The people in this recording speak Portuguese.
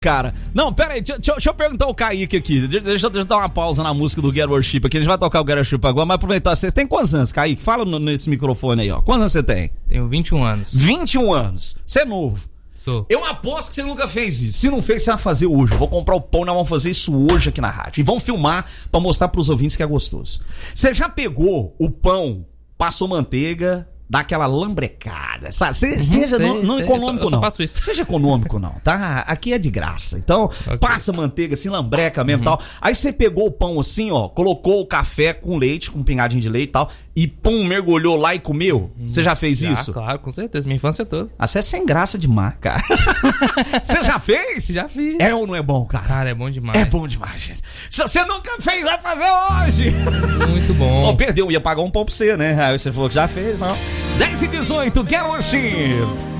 Cara, não, pera aí, deixa eu perguntar ao Kaique aqui. Deixa eu dar uma pausa na música do Get Worship aqui. A gente vai tocar o Get Worship agora, mas aproveitar. Vocês têm quantos anos, Kaique? Fala nesse microfone aí, ó. Quantos anos você tem? Tenho 21 anos. 21 anos. Você é novo. Sou. Eu aposto que você nunca fez isso. Se não fez, você vai fazer hoje. Eu vou comprar o pão, nós vamos fazer isso hoje aqui na rádio. E vamos filmar pra mostrar pros ouvintes que é gostoso. Você já pegou o pão, passou manteiga, dá aquela lambrecada, sabe? Seja não econômico, eu só não. faço isso. Seja econômico, não, tá? Aqui é de graça. Então, Okay. passa manteiga, assim, lambreca mesmo e tal. Aí você pegou o pão assim, ó, colocou o café com leite, com um pingadinho de leite e tal, e pum, mergulhou lá e comeu. Você já fez isso? Claro, com certeza. Minha infância toda. Ah, você é sem graça demais, cara. Você já fez? Já fiz. É ou não é bom, cara? Cara, é bom demais. É bom demais, gente. Se você nunca fez, vai fazer hoje. Muito bom. Ó, perdeu, ia pagar um pão pra você, né? Aí você falou que já fez, não. 10h18, Get Worship.